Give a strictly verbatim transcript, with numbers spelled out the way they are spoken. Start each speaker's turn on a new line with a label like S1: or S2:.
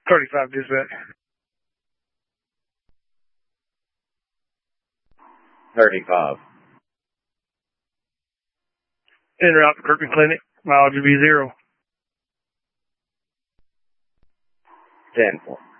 S1: thirty-five dispatch.
S2: thirty-five.
S1: En route to Kirkman Clinic, mileage will be zero.
S2: ten four.